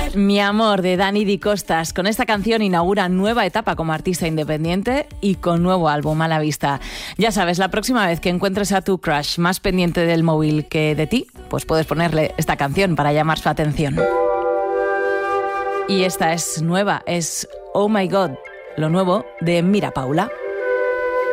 Mi amor, de Dani Di Costas. Con esta canción inaugura nueva etapa como artista independiente y con nuevo álbum a la vista. Ya sabes, la próxima vez que encuentres a tu crush más pendiente del móvil que de ti, pues puedes ponerle esta canción para llamar su atención. Y esta es nueva, es Oh My God, lo nuevo de Mira Paula.